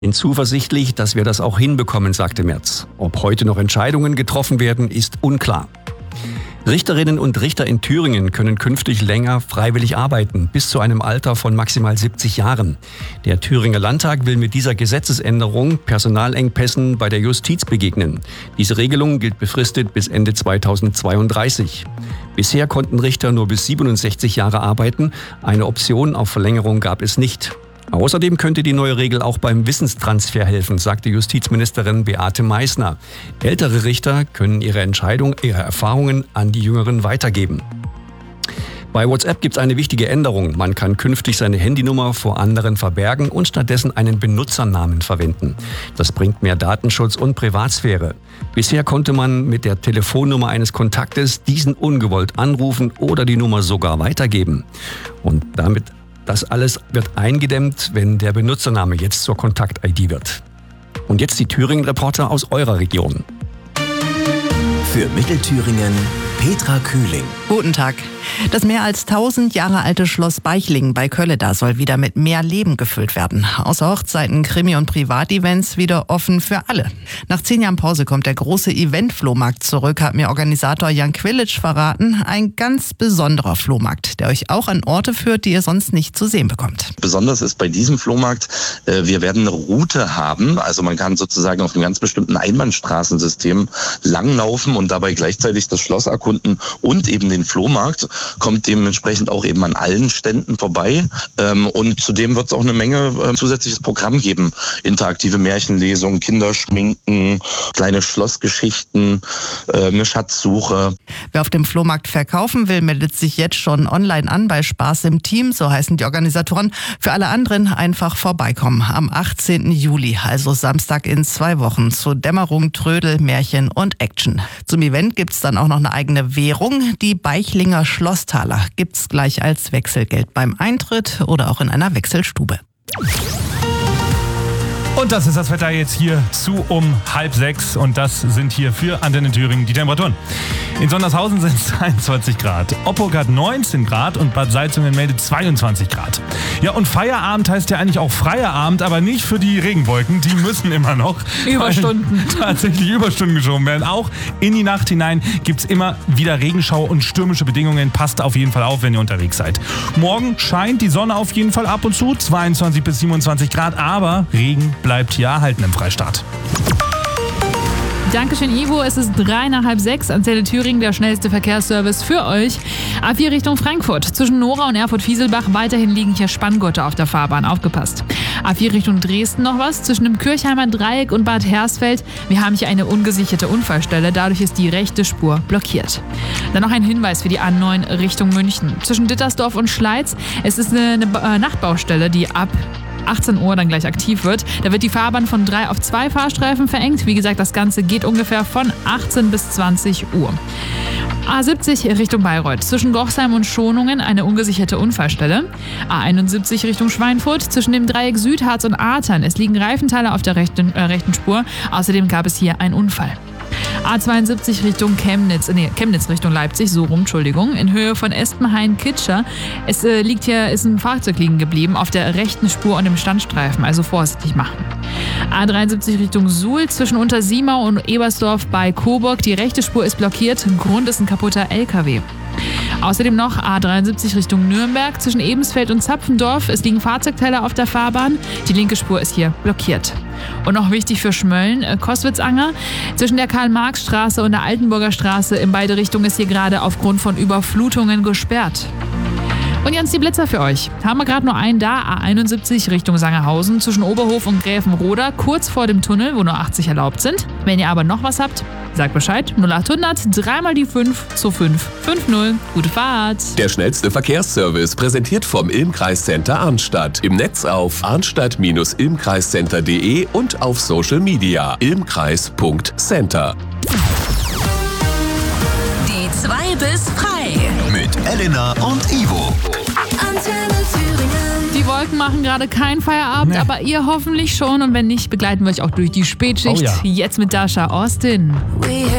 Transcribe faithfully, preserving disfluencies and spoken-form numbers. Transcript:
Bin zuversichtlich, dass wir das auch hinbekommen, sagte Merz. Ob heute noch Entscheidungen getroffen werden, ist unklar. Richterinnen und Richter in Thüringen können künftig länger freiwillig arbeiten, bis zu einem Alter von maximal siebzig Jahren. Der Thüringer Landtag will mit dieser Gesetzesänderung Personalengpässen bei der Justiz begegnen. Diese Regelung gilt befristet bis Ende zweitausendzweiunddreißig. Bisher konnten Richter nur bis siebenundsechzig Jahre arbeiten. Eine Option auf Verlängerung gab es nicht. Außerdem könnte die neue Regel auch beim Wissenstransfer helfen, sagte Justizministerin Beate Meißner. Ältere Richter können ihre Entscheidung, ihre Erfahrungen an die Jüngeren weitergeben. Bei WhatsApp gibt es eine wichtige Änderung. Man kann künftig seine Handynummer vor anderen verbergen und stattdessen einen Benutzernamen verwenden. Das bringt mehr Datenschutz und Privatsphäre. Bisher konnte man mit der Telefonnummer eines Kontaktes diesen ungewollt anrufen oder die Nummer sogar weitergeben. Und damit Das alles wird eingedämmt, wenn der Benutzername jetzt zur Kontakt-I D wird. Und jetzt die Thüringen-Reporter aus eurer Region. Für Mittelthüringen Petra Kühling. Guten Tag. Das mehr als tausend Jahre alte Schloss Beichlingen bei Kölleda soll wieder mit mehr Leben gefüllt werden. Außer Hochzeiten, Krimi- und Privatevents wieder offen für alle. Nach zehn Jahren Pause kommt der große Event-Flohmarkt zurück, hat mir Organisator Jan Quilic verraten. Ein ganz besonderer Flohmarkt, der euch auch an Orte führt, die ihr sonst nicht zu sehen bekommt. Besonders ist bei diesem Flohmarkt, äh, wir werden eine Route haben. Also man kann sozusagen auf einem ganz bestimmten Einbahnstraßensystem langlaufen und dabei gleichzeitig das Schloss erkunden und eben den Flohmarkt. Kommt dementsprechend auch eben an allen Ständen vorbei. Ähm, und zudem wird es auch eine Menge äh, zusätzliches Programm geben. Interaktive Märchenlesungen, Kinderschminken, kleine Schlossgeschichten, äh, eine Schatzsuche. Wer auf dem Flohmarkt verkaufen will, meldet sich jetzt schon online an bei Spaß im Team, so heißen die Organisatoren. Für alle anderen einfach vorbeikommen. Am achtzehnten Juli, also Samstag in zwei Wochen, zu Dämmerung, Trödel, Märchen und Action. Zum Event gibt's dann auch noch eine eigene Währung, die Beichlinger Schlosstaler gibt's gleich als Wechselgeld beim Eintritt oder auch in einer Wechselstube. Und das ist das Wetter jetzt hier zu um halb sechs und das sind hier für Antenne Thüringen die Temperaturen. In Sondershausen sind es einundzwanzig Grad, Oppurg hat neunzehn Grad und Bad Salzungen meldet zweiundzwanzig Grad. Ja, und Feierabend heißt ja eigentlich auch freier Abend, aber nicht für die Regenwolken, die müssen immer noch Überstunden. tatsächlich Überstunden geschoben werden. Auch in die Nacht hinein gibt es immer wieder Regenschauer und stürmische Bedingungen. Passt auf jeden Fall auf, wenn ihr unterwegs seid. Morgen scheint die Sonne auf jeden Fall ab und zu, zweiundzwanzig bis siebenundzwanzig Grad, aber Regen bleibt hier erhalten im Freistaat. Dankeschön, Ivo. Es ist drei nach halb sechs. Antenne Thüringen, der schnellste Verkehrsservice für euch. A vier Richtung Frankfurt. Zwischen Nora und Erfurt-Fieselbach weiterhin liegen hier Spanngurte auf der Fahrbahn. Aufgepasst. A vier Richtung Dresden noch was. Zwischen dem Kirchheimer Dreieck und Bad Hersfeld. Wir haben hier eine ungesicherte Unfallstelle. Dadurch ist die rechte Spur blockiert. Dann noch ein Hinweis für die A neun Richtung München. Zwischen Dittersdorf und Schleiz. Es ist eine, eine Nachtbaustelle, die ab achtzehn Uhr dann gleich aktiv wird. Da wird die Fahrbahn von drei auf zwei Fahrstreifen verengt. Wie gesagt, das Ganze geht ungefähr von achtzehn bis zwanzig Uhr. A siebzig Richtung Bayreuth. Zwischen Gochsheim und Schonungen eine ungesicherte Unfallstelle. A einundsiebzig Richtung Schweinfurt. Zwischen dem Dreieck Südharz und Artern. Es liegen Reifenteile auf der rechten, äh, rechten Spur. Außerdem gab es hier einen Unfall. A zweiundsiebzig Richtung Chemnitz, nee, Chemnitz Richtung Leipzig, so rum, Entschuldigung, in Höhe von Espenhain-Kitscher. Es äh, liegt hier, ist ein Fahrzeug liegen geblieben auf der rechten Spur und im Standstreifen, also vorsichtig machen. A dreiundsiebzig Richtung Suhl, zwischen Untersiemau und Ebersdorf bei Coburg. Die rechte Spur ist blockiert, Grund ist ein kaputter L K W. Außerdem noch A dreiundsiebzig Richtung Nürnberg, zwischen Ebensfeld und Zapfendorf. Es liegen Fahrzeugteile auf der Fahrbahn. Die linke Spur ist hier blockiert. Und noch wichtig für Schmölln, Kostwitzanger. Zwischen der Karl-Marx-Straße und der Altenburger Straße in beide Richtungen ist hier gerade aufgrund von Überflutungen gesperrt. Und jetzt die Blitzer für euch. Haben wir gerade nur einen da, A einundsiebzig Richtung Sangerhausen, zwischen Oberhof und Gräfenroda, kurz vor dem Tunnel, wo nur achtzig erlaubt sind. Wenn ihr aber noch was habt, sagt Bescheid. null achthundert, dreimal die fünf zu fünf fünf null. Gute Fahrt. Der schnellste Verkehrsservice präsentiert vom Ilmkreiscenter Arnstadt. Im Netz auf arnstadt Bindestrich ilmkreiscenter punkt de und auf Social Media ilmkreis Punkt center. Die zwei bis frei. Mit Elena und Ivo. Antenne Thüringen. Die Wolken machen gerade keinen Feierabend, Nee. aber ihr hoffentlich schon. Und wenn nicht, begleiten wir euch auch durch die Spätschicht. Oh ja. Jetzt mit Dasha Austin. We